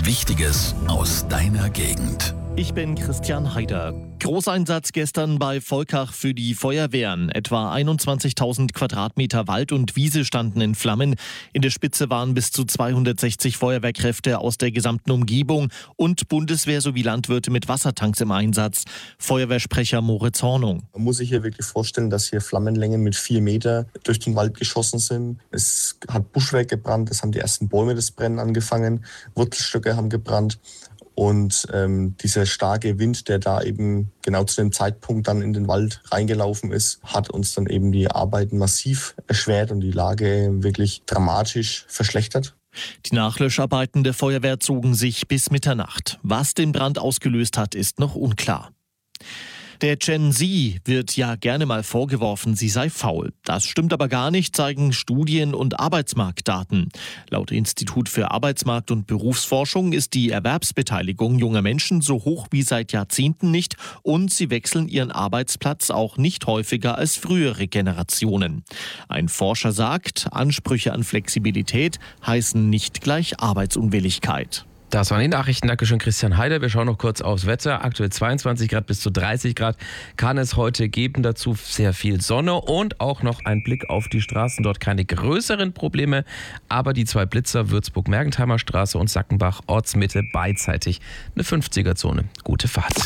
Wichtiges aus deiner Gegend. Ich bin Christian Heider. Großeinsatz gestern bei Volkach für die Feuerwehren. Etwa 21.000 Quadratmeter Wald und Wiese standen in Flammen. In der Spitze waren bis zu 260 Feuerwehrkräfte aus der gesamten Umgebung und Bundeswehr sowie Landwirte mit Wassertanks im Einsatz. Feuerwehrsprecher Moritz Hornung. Man muss sich hier wirklich vorstellen, dass hier Flammenlängen mit 4 Meter durch den Wald geschossen sind. Es hat Buschwerk gebrannt, es haben die ersten Bäume des Brennen angefangen, Wurzelstöcke haben gebrannt. Und dieser starke Wind, der da eben genau zu dem Zeitpunkt dann in den Wald reingelaufen ist, hat uns dann eben die Arbeiten massiv erschwert und die Lage wirklich dramatisch verschlechtert. Die Nachlöscharbeiten der Feuerwehr zogen sich bis Mitternacht. Was den Brand ausgelöst hat, ist noch unklar. Der Gen Z wird ja gerne mal vorgeworfen, sie sei faul. Das stimmt aber gar nicht, zeigen Studien und Arbeitsmarktdaten. Laut Institut für Arbeitsmarkt- und Berufsforschung ist die Erwerbsbeteiligung junger Menschen so hoch wie seit Jahrzehnten nicht und sie wechseln ihren Arbeitsplatz auch nicht häufiger als frühere Generationen. Ein Forscher sagt, Ansprüche an Flexibilität heißen nicht gleich Arbeitsunwilligkeit. Das waren die Nachrichten. Dankeschön, Christian Heider. Wir schauen noch kurz aufs Wetter. Aktuell 22 Grad bis zu 30 Grad kann es heute geben. Dazu sehr viel Sonne und auch noch ein Blick auf die Straßen. Dort keine größeren Probleme, aber die 2 Blitzer, Würzburg-Mergentheimer Straße und Sackenbach, Ortsmitte, beidseitig eine 50er-Zone. Gute Fahrt.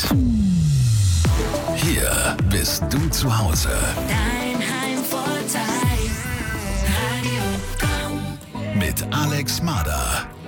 Hier bist du zu Hause. Dein Heimvorteil, Radio Komm. Mit Alex Mader.